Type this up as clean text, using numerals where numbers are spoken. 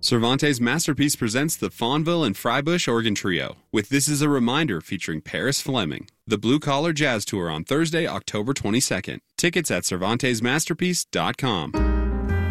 Cervantes Masterpiece presents the Fawnville and Frybush Organ Trio with This Is a Reminder featuring Paris Fleming. The Blue Collar Jazz Tour on Thursday, October 22nd. Tickets at CervantesMasterpiece.com.